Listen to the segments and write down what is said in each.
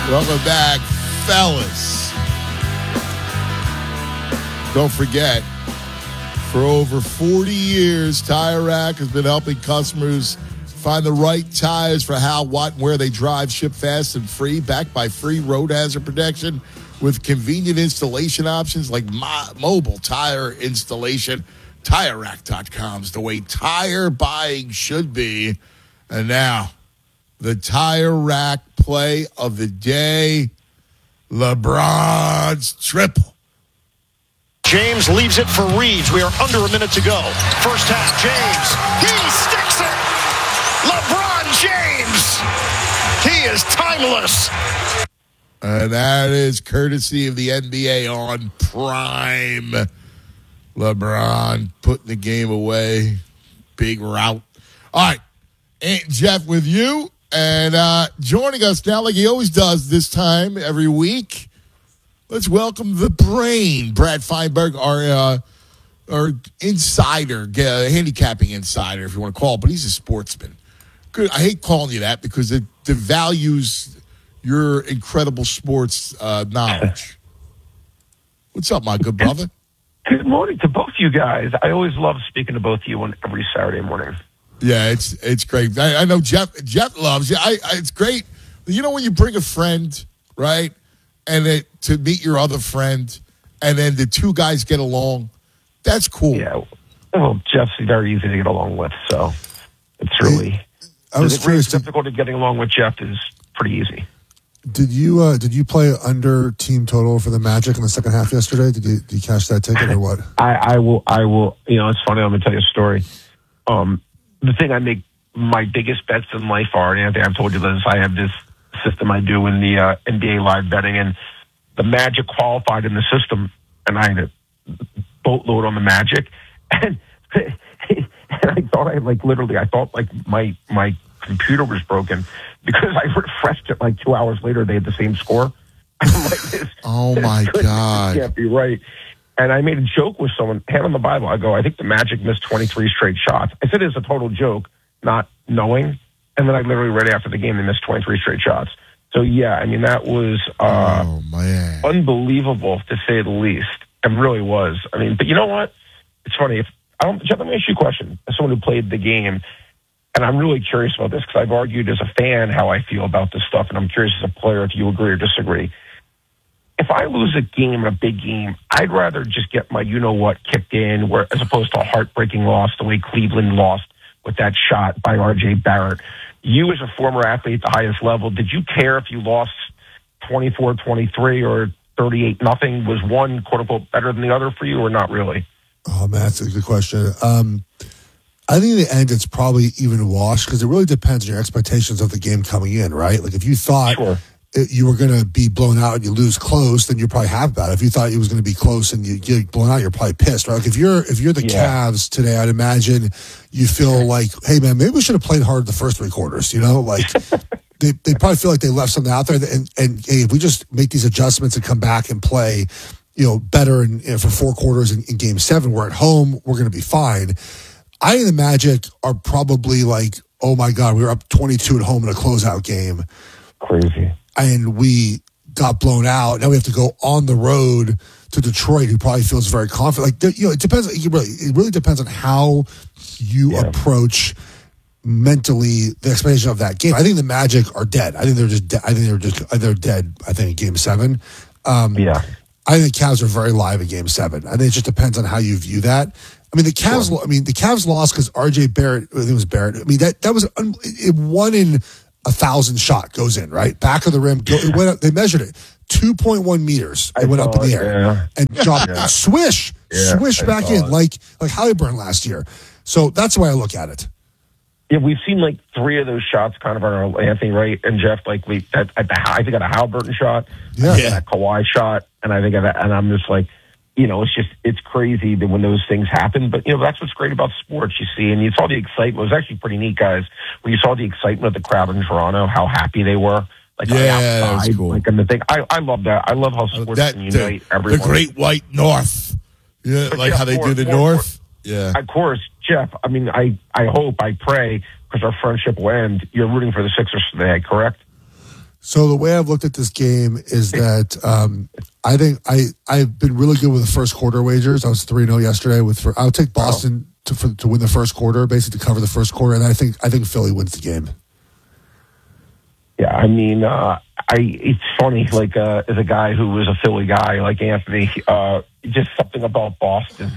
Welcome back, fellas. Don't forget, for over 40 years, Tire Rack has been helping customers find the right tires for how, what, and where they drive. Ship fast and free, backed by free road hazard protection with convenient installation options like mobile tire installation. TireRack.com is the way tire buying should be. And now, the Tire Rack play of the day, LeBron's triple. James leaves it for Reeves. We are under a minute to go. First half, James. He sticks it. LeBron James. He is timeless. And that is courtesy of the NBA on Prime. LeBron putting the game away. Big route. All right. Aunt Jeff with you. And joining us now, like he always does this time every week, let's welcome the brain, Brad Feinberg, our insider, handicapping insider, if you want to call it, but he's a sportsman. Good. I hate calling you that because it devalues your incredible sports knowledge. What's up, my good brother? Good morning to both you guys. I always love speaking to both of you on every Saturday morning. Yeah, it's great. I know Jeff loves you. It's great. You know when you bring a friend, right, and to meet your other friend, and then the two guys get along, that's cool. Yeah, well, Jeff's very easy to get along with, so it's really the greatest difficulty getting along with Jeff is pretty easy. Did you play under team total for the Magic in the second half yesterday? Did you cash that ticket or what? I will. You know, it's funny. I'm going to tell you a story. The thing I make my biggest bets in life are, and Anthony, I've told you this, I have this system I do in the NBA live betting, and the Magic qualified in the system, and I had a boatload on the Magic, and I thought I thought my computer was broken because I refreshed it like 2 hours later. They had the same score. I'm like, oh my God. This can't be right. And I made a joke with someone, hand on the Bible. I go, I think the Magic missed 23 straight shots. I said it's a total joke, not knowing. And then I literally, right after the game, they missed 23 straight shots. So, yeah, I mean, that was unbelievable, to say the least. It really was. I mean, but you know what? It's funny. Jeff, let me ask you a question. As someone who played the game, and I'm really curious about this because I've argued as a fan how I feel about this stuff, and I'm curious as a player if you agree or disagree. If I lose a game, a big game, I'd rather just get my you-know-what kicked in, as opposed to a heartbreaking loss the way Cleveland lost with that shot by R.J. Barrett. You, as a former athlete at the highest level, did you care if you lost 24-23 or 38-0? Was one, quote-unquote, better than the other for you, or not really? Oh, man, that's a good question. I think in the end, it's probably even a wash because it really depends on your expectations of the game coming in, right? Like if you thought you were going to be blown out and you lose close, then you're probably happy about it. If you thought it was going to be close and you get blown out, you're probably pissed, right? Like if you're the Cavs today, I'd imagine you feel like, hey man, maybe we should have played hard the first three quarters. You know, like they probably feel like they left something out there. And hey, if we just make these adjustments and come back and play, you know, better for four quarters in Game 7, we're at home, we're going to be fine. I think the Magic are probably like, oh my God, we were up 22 at home in a closeout game. Crazy. And we got blown out. Now we have to go on the road to Detroit, who probably feels very confident. Like, you know, it depends. It really depends on how you approach mentally the expectation of that game. I think the Magic are dead. I think they're just. They're dead. I think in Game 7. I think the Cavs are very live in Game 7. I think it just depends on how you view that. I mean, the Cavs. Sure. I mean, the Cavs lost because R.J. Barrett. I think it was Barrett. I mean, that was it. 1 in 1,000 shot goes in, right? Back of the rim. It went up, they measured it. 2.1 meters. It went up in the air. And dropped. Swish back in like Halliburton last year. So that's the way I look at it. Yeah, we've seen like 3 of those shots kind of on our Anthony, right? And Jeff, like I think at a Halliburton shot, a Kawhi shot, and I think and I'm just like, you know, it's crazy that when those things happen. But, you know, that's what's great about sports, you see. And you saw the excitement. It was actually pretty neat, guys, when you saw the excitement of the crowd in Toronto, how happy they were. Like, that was cool. Like, and the thing, I love that. I love how sports can unite everyone. The Great White North. Yeah, like Jeff, how they do the North. Yeah. Of course, Jeff, I mean, I hope, I pray, because our friendship will end, you're rooting for the Sixers today, correct? So the way I've looked at this game is that I think I've been really good with the first quarter wagers. I was 3-0 yesterday. I'll take Boston to win the first quarter, basically to cover the first quarter, and I think Philly wins the game. Yeah, I mean, it's funny. Like as a guy who was a Philly guy, like Anthony, just something about Boston.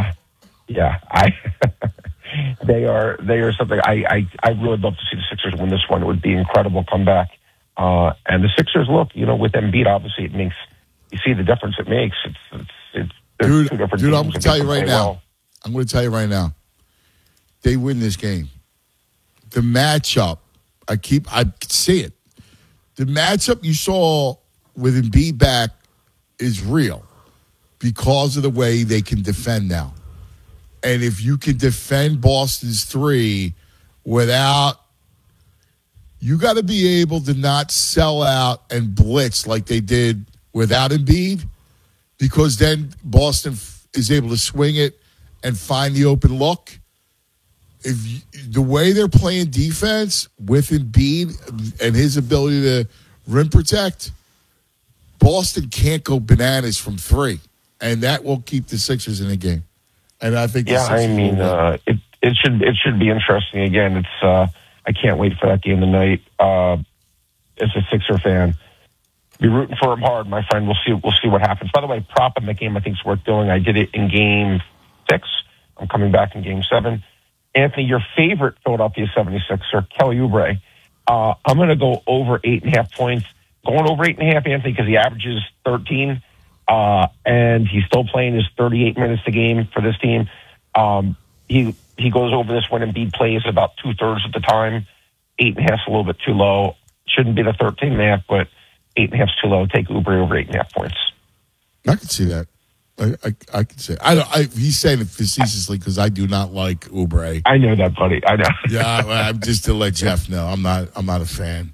They are something. I really love to see the Sixers win this one. It would be an incredible comeback. And the Sixers, look, with Embiid, obviously it makes, you see the difference it makes. It's dude, two different I'm teams going to tell you right now. well. I'm going to tell you right now. They win this game. The matchup, I can see it. The matchup you saw with Embiid back is real because of the way they can defend now. And if you can defend Boston's three without, you got to be able to not sell out and blitz like they did without Embiid, because then Boston is able to swing it and find the open look. The way they're playing defense with Embiid and his ability to rim protect, Boston can't go bananas from three, and that will keep the Sixers in the game. And I think, it should be interesting. Again, it's I can't wait for that game tonight. As a Sixer fan, be rooting for him hard, my friend. We'll see what happens. By the way, prop in the game I think is worth doing. I did it in Game 6. I'm coming back in Game 7. Anthony, your favorite Philadelphia 76er, Kelly Oubre. I'm going to go over 8.5 points. Going over 8.5, Anthony, because he averages 13, and he's still playing his 38 minutes a game for this team. He goes over this when Embiid plays about 2/3 of the time. 8.5 is a little bit too low. Shouldn't be the 13.5, but 8.5 is too low. Take Oubre over 8.5 points. I can see that. I can say he's saying it facetiously because I do not like Oubre. I know that, buddy. I know. Yeah, I'm just to let Jeff know I'm not a fan.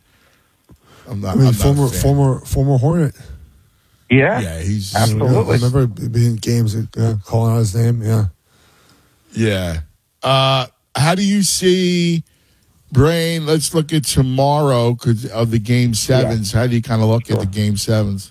Former Hornet. Yeah, he's absolutely. I remember being in games, calling out his name. Yeah. How do you see, Brain? Let's look at tomorrow because of the Game 7s. Yeah. How do you kind of look at the Game 7s?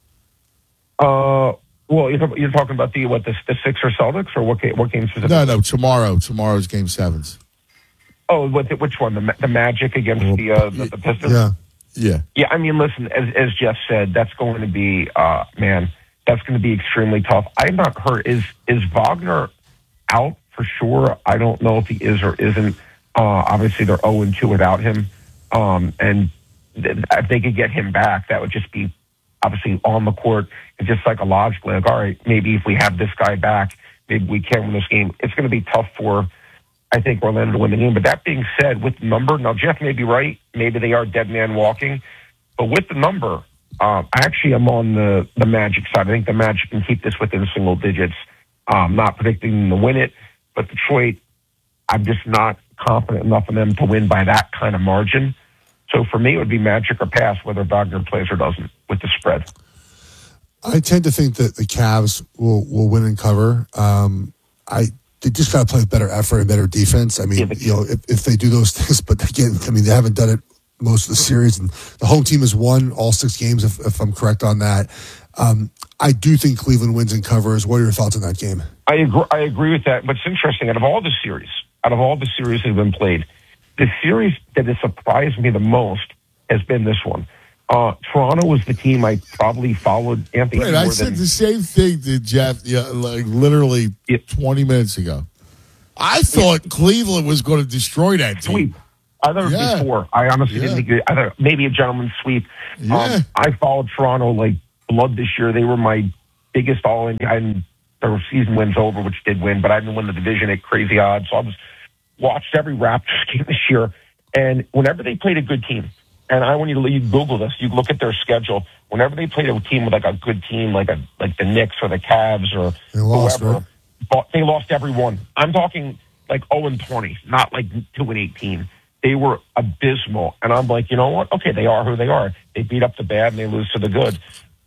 Well, you're talking about the Sixers Celtics, or what game specifically? No, tomorrow's Game 7s. Oh, which one? The Magic against the Pistons? Yeah. I mean, listen, as Jeff said, that's going to be that's going to be extremely tough. I've not heard is Wagner out for sure. I don't know if he is or isn't. Obviously, they're 0-2 without him, and if they could get him back, that would just be obviously on the court. It's just psychologically, like, all right, maybe if we have this guy back, maybe we can win this game. It's going to be tough for, I think, Orlando to win the game. But that being said, with the number, now Jeff may be right. Maybe they are dead man walking. But with the number, I actually am on the Magic side. I think the Magic can keep this within single digits. Not predicting them to win it, but Detroit, I'm just not confident enough in them to win by that kind of margin. So for me, it would be Magic or pass, whether Wagner plays or doesn't, with the spread. I tend to think that the Cavs will win and cover. They just got to play with better effort and better defense. I mean, if they do those things, but again, I mean, they haven't done it most of the series, and the home team has won all 6 games, if I'm correct on that. I do think Cleveland wins and covers. What are your thoughts on that game? I agree with that. But it's interesting. Out of all the series that have been played, the series that has surprised me the most has been this one. Toronto was the team I probably followed. Anthony, right, I said the same thing to Jeff, literally 20 minutes ago. I thought Cleveland was going to destroy that team. Sweep. I thought it was before. I honestly didn't think I thought maybe a gentleman's sweep. Yeah. I followed Toronto like blood this year. They were my biggest all-in. Their season wins over, which did win, but I didn't win the division at crazy odds. So I watched every Raptors game this year, and whenever they played a good team, and when you Google this, you look at their schedule. Whenever they played a team with like a good team, like the Knicks or the Cavs or whoever, they lost every one. I'm talking like 0-20, not like 2-18. They were abysmal, and I'm like, you know what? Okay, they are who they are. They beat up the bad and they lose to the good.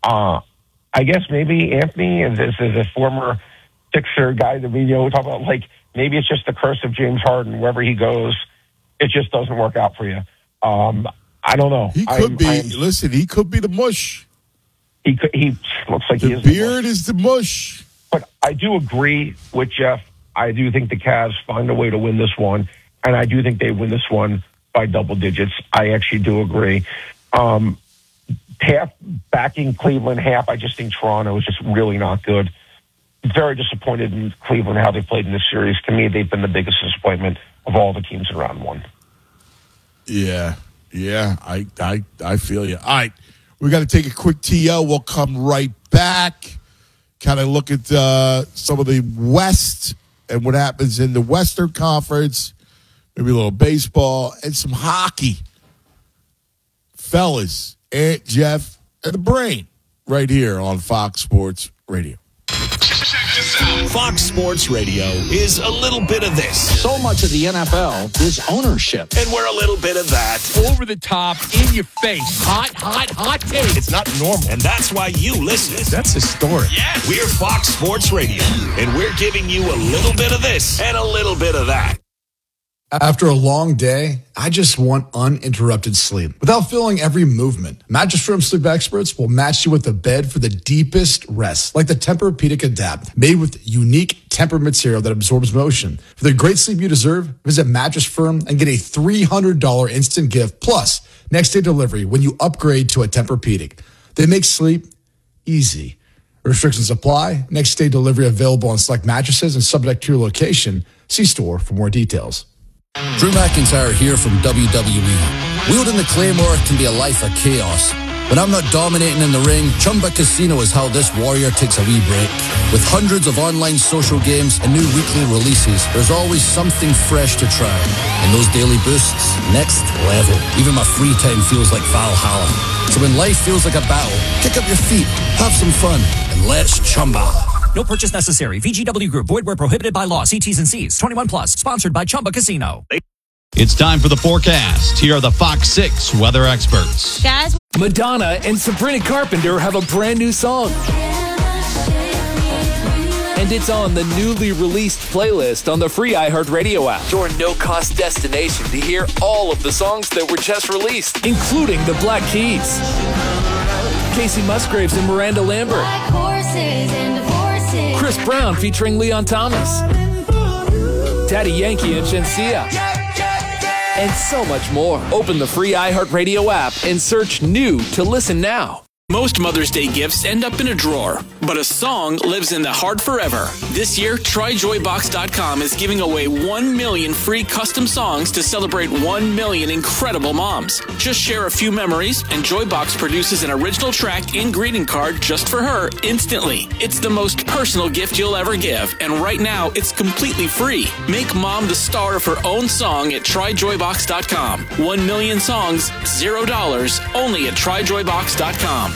I guess maybe Anthony, as a former Sixer guy that we talk about, like maybe it's just the curse of James Harden. Wherever he goes, it just doesn't work out for you. I don't know. He could be. Listen, he could be the mush. He looks like he is. The beard is the mush. But I do agree with Jeff. I do think the Cavs find a way to win this one, and I do think they win this one by double digits. I actually do agree. Half backing Cleveland, half I just think Toronto is just really not good. Very disappointed in Cleveland, how they played in this series. To me, they've been the biggest disappointment of all the teams in round one. Yeah, I feel you. All right, we got to take a quick TL. We'll come right back. Kind of look at some of the West and what happens in the Western Conference. Maybe a little baseball and some hockey. Fellas, Aunt Jeff and the Brain right here on Fox Sports Radio. Fox Sports Radio is a little bit of this. So much of the NFL is ownership. And we're a little bit of that. Over the top, in your face. Hot take. It's not normal. And that's why you listen. That's historic. Yeah. We're Fox Sports Radio. And we're giving you a little bit of this and a little bit of that. After a long day, I just want uninterrupted sleep without feeling every movement. Mattress Firm sleep experts will match you with a bed for the deepest rest, like the Tempur-Pedic Adapt, made with unique Tempur material that absorbs motion. For the great sleep you deserve, visit Mattress Firm and get a $300 instant gift plus next day delivery when you upgrade to a Tempur-Pedic. They make sleep easy. Restrictions apply. Next day delivery available on select mattresses and subject to your location. See store for more details. Drew McIntyre here from WWE. Wielding the Claymore can be a life of chaos. When I'm not dominating in the ring, Chumba Casino is how this warrior takes a wee break. With hundreds of online social games and new weekly releases, there's always something fresh to try. And those daily boosts, next level. Even my free time feels like Valhalla. So when life feels like a battle, kick up your feet, have some fun, and let's Chumba. No purchase necessary. VGW Group. Void where prohibited by law. See T's and C's. 21 plus. Sponsored by Chumba Casino. It's time for the forecast. Here are the Fox 6 weather experts. Guys, Madonna and Sabrina Carpenter have a brand new song. And it's on the newly released playlist on the free iHeartRadio app. Your no-cost destination to hear all of the songs that were just released, including the Black Keys, Casey Musgraves and Miranda Lambert, Chris Brown featuring Leon Thomas, Daddy Yankee and Shenseea, and so much more. Open the free iHeartRadio app and search new to listen now. Most Mother's Day gifts end up in a drawer, but a song lives in the heart forever. This year, TryJoyBox.com is giving away 1 million free custom songs to celebrate 1 million incredible moms. Just share a few memories, and Joybox produces an original track and greeting card just for her instantly. It's the most personal gift you'll ever give, and right now, it's completely free. Make mom the star of her own song at TryJoyBox.com. 1 million songs, $0, only at TryJoyBox.com.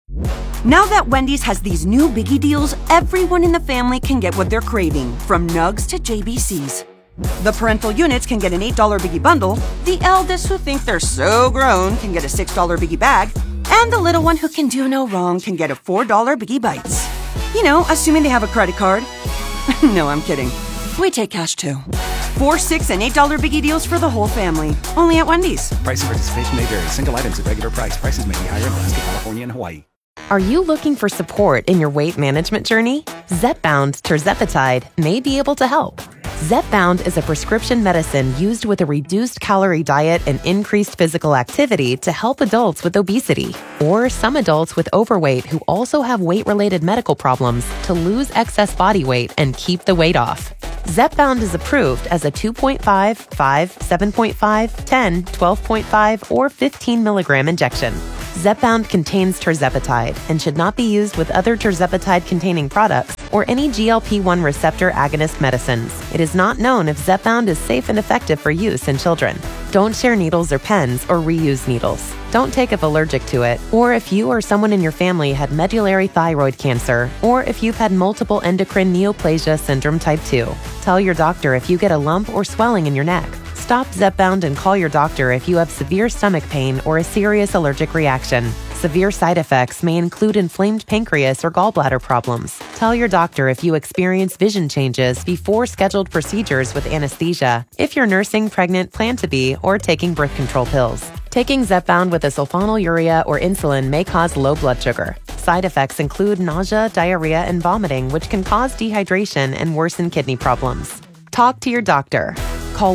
Now that Wendy's has these new biggie deals, everyone in the family can get what they're craving, from nugs to JBCs. The parental units can get an $8 biggie bundle, the eldest who think they're so grown can get a $6 biggie bag, and the little one who can do no wrong can get a $4 biggie bites. You know, assuming they have a credit card. No, I'm kidding. We take cash too. 4, $6, and $8 biggie deals for the whole family. Only at Wendy's. Price and participation may vary. Single items at regular price. Prices may be higher in Alaska, California, and Hawaii. Are you looking for support in your weight management journey? Zepbound Tirzepatide may be able to help. Zepbound is a prescription medicine used with a reduced calorie diet and increased physical activity to help adults with obesity or some adults with overweight who also have weight-related medical problems to lose excess body weight and keep the weight off. Zepbound is approved as a 2.5, 5, 7.5, 10, 12.5, or 15 milligram injection. Zepbound contains tirzepatide and should not be used with other tirzepatide-containing products or any GLP-1 receptor agonist medicines. It is not known if Zepbound is safe and effective for use in children. Don't share needles or pens or reuse needles. Don't take if allergic to it, or if you or someone in your family had medullary thyroid cancer, or if you've had multiple endocrine neoplasia syndrome type 2. Tell your doctor if you get a lump or swelling in your neck. Stop Zepbound and call your doctor if you have severe stomach pain or a serious allergic reaction. Severe side effects may include inflamed pancreas or gallbladder problems. Tell your doctor if you experience vision changes before scheduled procedures with anesthesia, if you're nursing, pregnant, plan to be, or taking birth control pills. Taking Zepbound with a sulfonylurea or insulin may cause low blood sugar. Side effects include nausea, diarrhea, and vomiting, which can cause dehydration and worsen kidney problems. Talk to your doctor. Call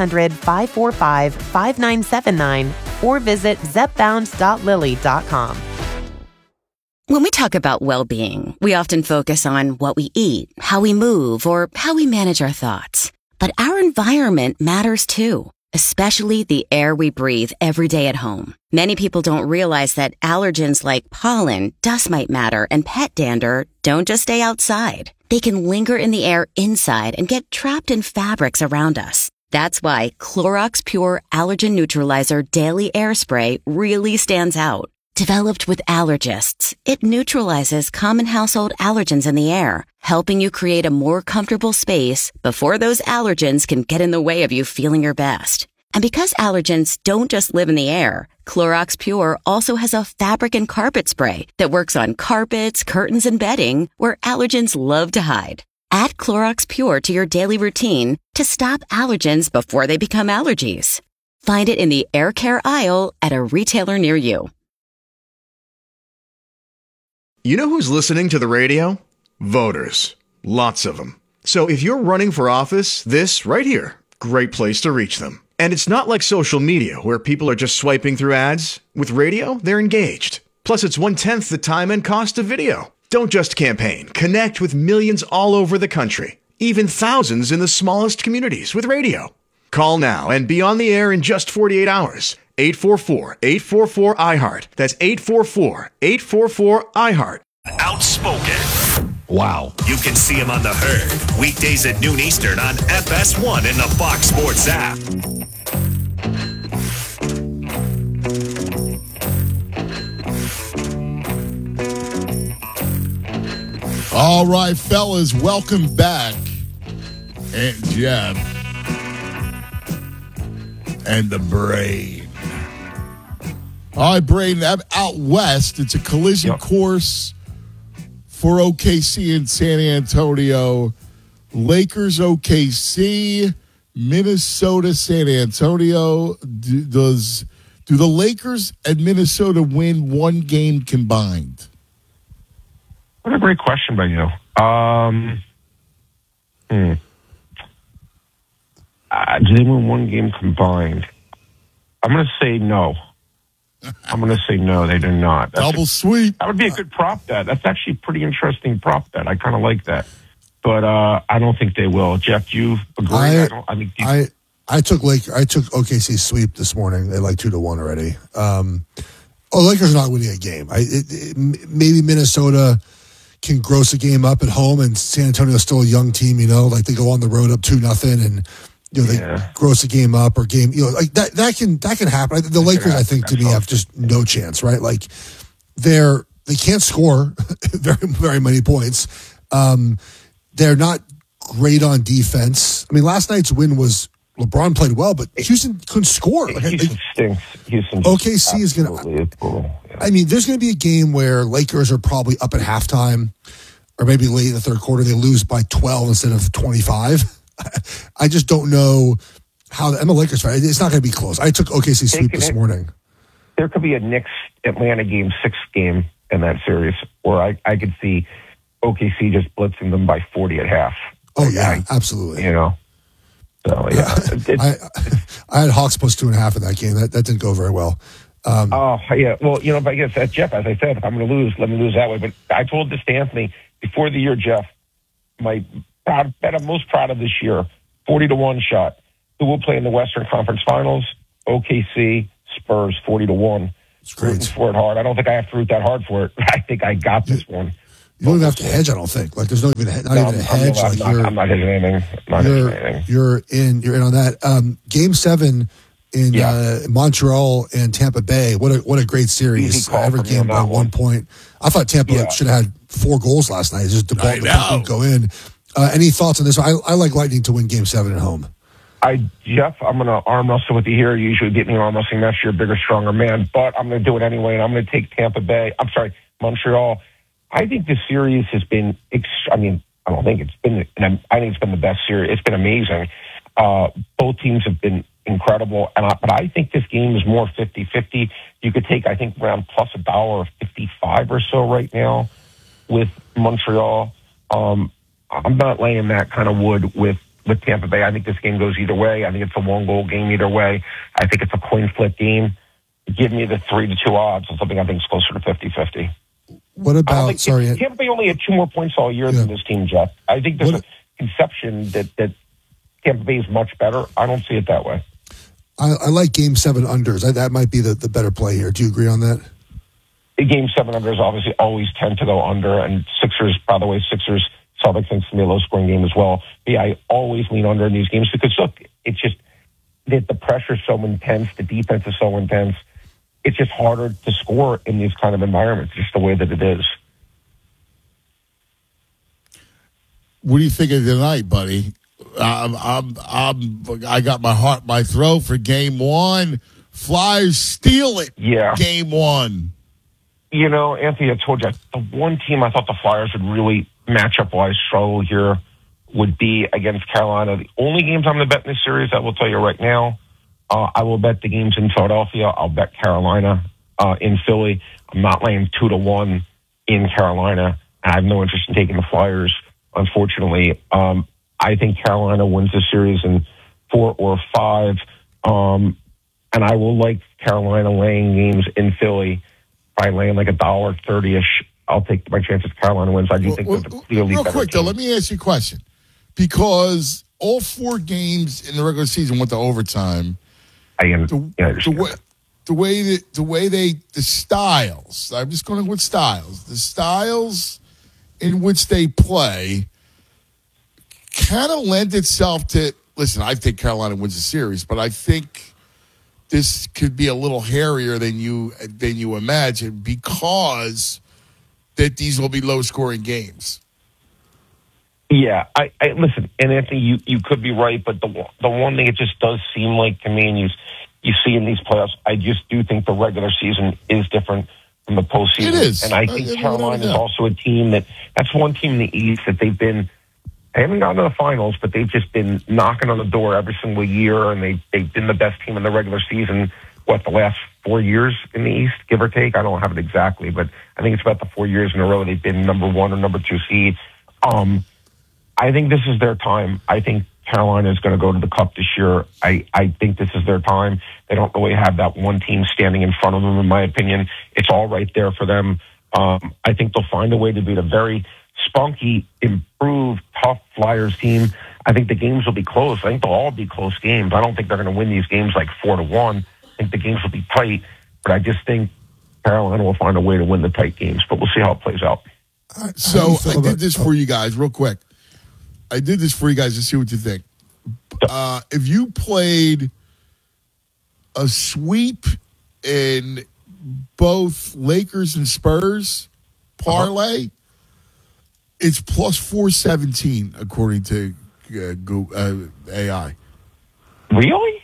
1-800-545-5979 or visit zepbound.lilly.com. When we talk about well-being, we often focus on what we eat, how we move, or how we manage our thoughts. But our environment matters too, especially the air we breathe every day at home. Many people don't realize that allergens like pollen, dust mite matter, and pet dander don't just stay outside. They can linger in the air inside and get trapped in fabrics around us. That's why Clorox Pure Allergen Neutralizer Daily Air Spray really stands out. Developed with allergists, it neutralizes common household allergens in the air, helping you create a more comfortable space before those allergens can get in the way of you feeling your best. And because allergens don't just live in the air, Clorox Pure also has a fabric and carpet spray that works on carpets, curtains, and bedding where allergens love to hide. Add Clorox Pure to your daily routine to stop allergens before they become allergies. Find it in the air care aisle at a retailer near you. You know who's listening to the radio? Voters. Lots of them. So if you're running for office, this right here, great place to reach them. And it's not like social media where people are just swiping through ads. With radio, they're engaged. Plus, it's 1/10 the time and cost of video. Don't just campaign. Connect with millions all over the country, even thousands in the smallest communities with radio. Call now and be on the air in just 48 hours. 844-844-iHeart. That's 844-844-iHeart. Outspoken. Wow. You can see him on The Herd. Weekdays at noon Eastern on FS1 and the Fox Sports app. All right, fellas, welcome back. And Jeff and the Brain. All right, Brain, out west, it's a collision course for OKC in San Antonio. Lakers, OKC, Minnesota, San Antonio. Do the Lakers and Minnesota win one game combined? What a great question by you. Do they win one game combined? I'm going to say no. They do not. Double sweep. That would be a good prop bet. That's actually a pretty interesting prop bet. I kind of like that. But I don't think they will. Jeff, you agree? I took OKC sweep this morning. They're like 2-1 already. Lakers are not winning a game. Maybe Minnesota can gross a game up at home, and San Antonio's still a young team. Like they go on the road up 2-0, and they gross a game up or game. Like that can happen. The Lakers, I think, to me, have just no chance. Right? Like they can't score very very many points. They're not great on defense. I mean, last night's win was LeBron played well, but Houston couldn't score. Houston stinks. OKC is going to. I mean, there's going to be a game where Lakers are probably up at halftime, or maybe late in the third quarter they lose by 12 instead of 25. I just don't know how. I'm a Lakers fan. It's not going to be close. I took OKC sweep this morning. There could be a Knicks Atlanta game 6 game in that series, where I could see OKC just blitzing them by 40 at half. Oh yeah, absolutely. So yeah, I had Hawks plus 2.5 in that game. That didn't go very well. Well, but I guess Jeff, as I said, if I'm going to lose, let me lose that way. But I told this to Anthony before the year, Jeff, my bet I'm most proud of this year, 40-1 shot. Who will play in the Western Conference Finals? OKC, Spurs, 40-1. It's great. Rooting for it hard. I don't think I have to root that hard for it. I think I got this one. You don't even have to hedge, I don't think. Like, there's not even a hedge. I'm not hedging anything. You're in on that. Game 7 in Montreal and Tampa Bay. What a great series. Every game by 1 point. I thought Tampa should have had 4 goals last night. Just the ball didn't go in. Any thoughts on this? I like Lightning to win Game 7 at home. Jeff, I'm going to arm wrestle with you here. You usually get me arm wrestling match. You're a bigger, stronger man. But I'm going to do it anyway, and I'm going to take Montreal. I think this series has been, I think it's been the best series. It's been amazing. Both teams have been incredible. But I think this game is more 50-50. You could take, I think, around plus $1.55 or so right now with Montreal. I'm not laying that kind of wood with Tampa Bay. I think this game goes either way. I think it's a one-goal game either way. I think it's a coin flip game. Give me the 3-2 odds on something I think is closer to 50-50. What about, Tampa Bay only had 2 more points all year than this team, Jeff. I think there's a conception that Tampa Bay is much better. I don't see it that way. I like Game 7 unders. That might be the better play here. Do you agree on that? Game 7 unders obviously always tend to go under, and Sixers, by the way, Celtics thinks to be a low-scoring game as well. But yeah, I always lean under in these games because, look, it's just that the pressure's so intense, the defense is so intense. It's just harder to score in these kind of environments, just the way that it is. What do you think of tonight, buddy? I got my throat for Game 1. Flyers steal it. Yeah. Game 1. You know, Anthony, I told you, the one team I thought the Flyers would really matchup-wise struggle here would be against Carolina. The only games I'm going to bet in this series, I will tell you right now, I will bet the games in Philadelphia. I'll bet Carolina in Philly. I'm not laying 2-1 in Carolina. I have no interest in taking the Flyers, unfortunately. I think Carolina wins the series in 4 or 5. And I will like Carolina laying games in Philly by laying like $1.30-ish. I'll take my chances Carolina wins. I do think they're clearly real better quick, though, let me ask you a question. Because all 4 games in the regular season went to overtime. The styles, I'm just going with styles. The styles in which they play kind of lend itself to, listen, I think Carolina wins the series, but I think this could be a little hairier than you imagine because that these will be low-scoring games. Yeah, I listen, and Anthony, you could be right, but the one thing it just does seem like to me, and you see in these playoffs, I just do think the regular season is different from the postseason. It is. And I think Carolina is also a team that's one team in the East that they haven't gotten to the finals, but they've just been knocking on the door every single year, and they've been the best team in the regular season, the last 4 years in the East, give or take? I don't have it exactly, but I think it's about the 4 years in a row they've been number 1 or number 2 seed. I think this is their time. I think Carolina is going to go to the Cup this year. I think this is their time. They don't really have that one team standing in front of them, in my opinion. It's all right there for them. I think they'll find a way to beat a very spunky, improved, tough Flyers team. I think the games will be close. I think they'll all be close games. I don't think they're going to win these games like 4-1. I think the games will be tight, but I just think Carolina will find a way to win the tight games, but we'll see how it plays out. So I did this for you guys real quick. I did this for you guys to see what you think. If you played a sweep in both Lakers and Spurs parlay, it's plus 417 according to AI. Really?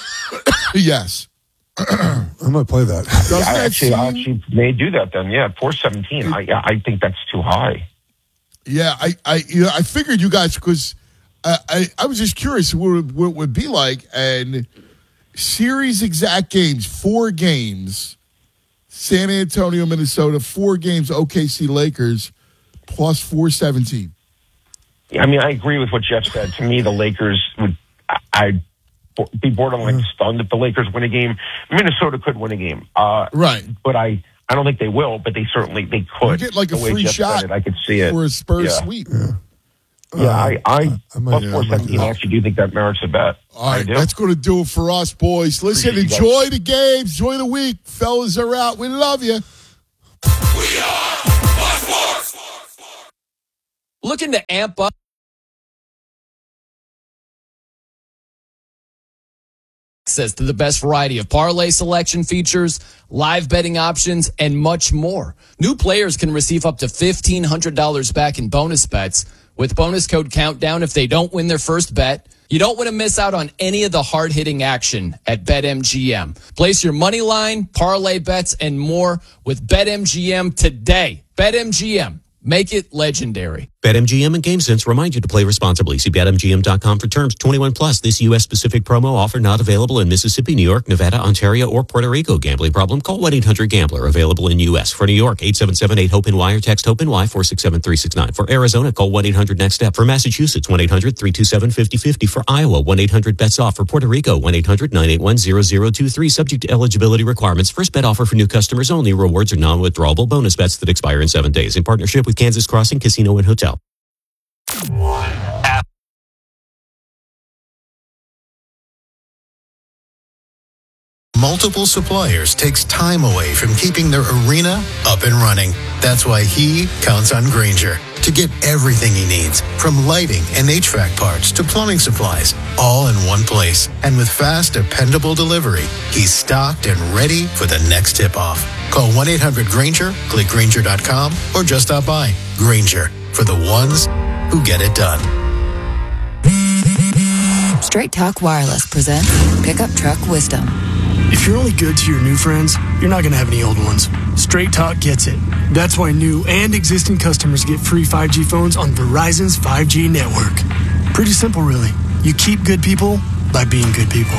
Yes. I might play that. I actually may do that then. Yeah, 417. I think that's too high. Yeah, I figured you guys, because I was just curious what it would be like. And series exact games, 4 games, San Antonio, Minnesota, 4 games, OKC Lakers, plus 417. I mean, I agree with what Jeff said. To me, the Lakers I'd be borderline stunned if the Lakers win a game. Minnesota could win a game. Right. But I don't think they will, but they could. You get like a free shot I could see it. for a Spurs sweep. I plus 417, I actually do think that merits a bet. All right, that's going to do it for us, boys. Listen, enjoy the games. Enjoy the week. Fellas are out. We love you. We are Fox Sports. Looking to amp up access to the best variety of parlay selection features, live betting options, and much more. New players can receive up to $1,500 back in bonus bets with bonus code Countdown if they don't win their first bet. You don't want to miss out on any of the hard-hitting action at BetMGM. Place your money line, parlay bets, and more with BetMGM today. BetMGM. Make it legendary. BetMGM and GameSense remind you to play responsibly. See BetMGM.com for terms. 21 plus. This U.S. specific promo offer not available in Mississippi, New York, Nevada, Ontario, or Puerto Rico. Gambling problem? Call 1-800-GAMBLER. Available in U.S. For New York, 877-8-HOPE-NY or text HOPE-NY 467-369. For Arizona, call 1-800-NEXT-STEP. For Massachusetts, 1-800-327-5050. For Iowa, 1-800-BETS-OFF. For Puerto Rico, 1-800-981-0023. Subject to eligibility requirements. First bet offer for new customers only. Rewards are non-withdrawable bonus bets that expire in 7 days. In partnership with Kansas Crossing Casino and Hotel. Multiple suppliers takes time away from keeping their arena up and running. That's why he counts on Grainger to get everything he needs, from lighting and HVAC parts to plumbing supplies, all in one place. And with fast, dependable delivery, he's stocked and ready for the next tip-off. Call 1-800-GRAINGER, click Grainger.com, or just stop by. Grainger, for the ones who get it done. Straight Talk Wireless presents Pickup Truck Wisdom. If you're only good to your new friends, you're not going to have any old ones. Straight Talk gets it. That's why new and existing customers get free 5G phones on Verizon's 5G network. Pretty simple, really. You keep good people by being good people.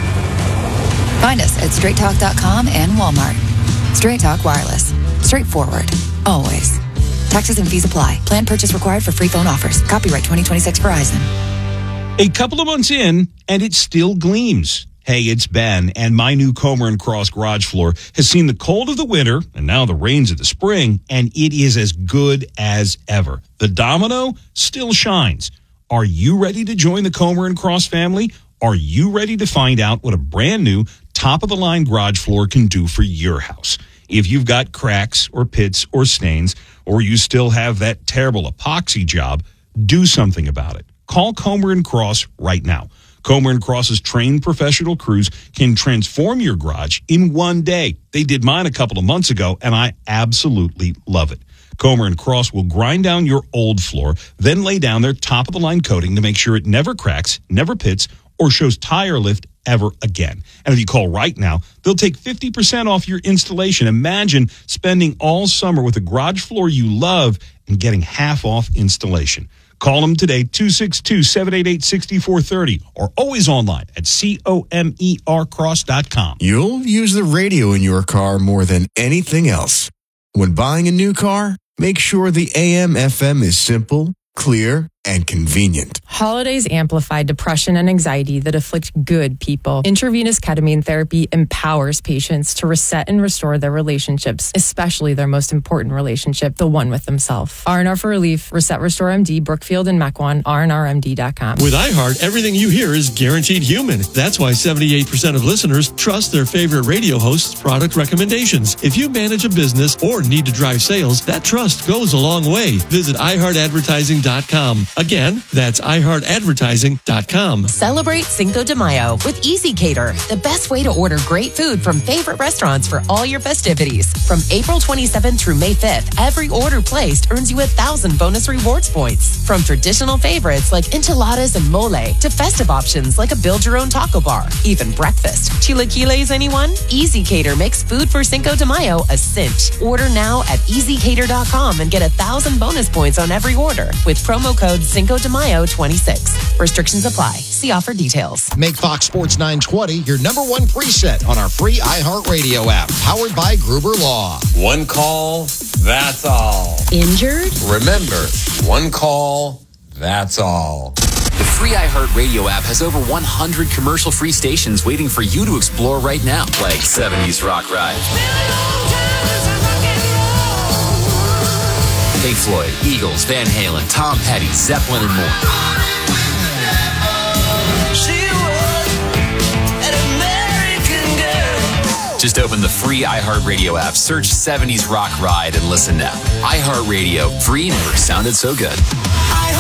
Find us at straighttalk.com and Walmart. Straight Talk Wireless. Straightforward. Always. Taxes and fees apply. Plan purchase required for free phone offers. Copyright 2026 Verizon. A couple of months in, and it still gleams. Hey, it's Ben, and my new Comer & Cross garage floor has seen the cold of the winter and now the rains of the spring, and it is as good as ever. The domino still shines. Are you ready to join the Comer & Cross family? Are you ready to find out what a brand new top-of-the-line garage floor can do for your house? If you've got cracks or pits or stains, or you still have that terrible epoxy job, do something about it. Call Comer & Cross right now. Comer & Cross's trained professional crews can transform your garage in one day. They did mine a couple of months ago, and I absolutely love it. Comer & Cross will grind down your old floor, then lay down their top-of-the-line coating to make sure it never cracks, never pits, or shows tire lift ever again. And if you call right now, they'll take 50% off your installation. Imagine spending all summer with a garage floor you love and getting half off installation. Call them today, 262-788-6430, or always online at COMERcross.com. You'll use the radio in your car more than anything else. When buying a new car, make sure the AM/FM is simple, clear, and convenient. Holidays amplify depression and anxiety that afflict good people. Intravenous ketamine therapy empowers patients to reset and restore their relationships, especially their most important relationship, the one with themselves. R&R for Relief, Reset Restore MD, Brookfield and Mequon, rnrmd.com. With iHeart, everything you hear is guaranteed human. That's why 78% of listeners trust their favorite radio host's product recommendations. If you manage a business or need to drive sales, that trust goes a long way. Visit iHeartAdvertising.com. Again, that's iHeartAdvertising.com. Celebrate Cinco de Mayo with Easy Cater, the best way to order great food from favorite restaurants for all your festivities. From April 27th through May 5th, every order placed earns you 1,000 bonus rewards points. From traditional favorites like enchiladas and mole to festive options like a build-your-own taco bar, even breakfast. Chilaquiles, anyone? Easy Cater makes food for Cinco de Mayo a cinch. Order now at EasyCater.com and get 1,000 bonus points on every order with promo code Cinco de Mayo 26. Restrictions apply. See offer details. Make Fox Sports 920 your number one preset on our free iHeartRadio app, powered by Gruber Law. One call, that's all. Injured? Remember, one call, that's all. The free iHeartRadio app has over 100 commercial-free stations waiting for you to explore right now, like 70s Rock Ride, Pink Floyd, Eagles, Van Halen, Tom Petty, Zeppelin, and more. Just open the free iHeartRadio app, search 70s Rock Ride, and listen now. iHeartRadio, free never sounded so good.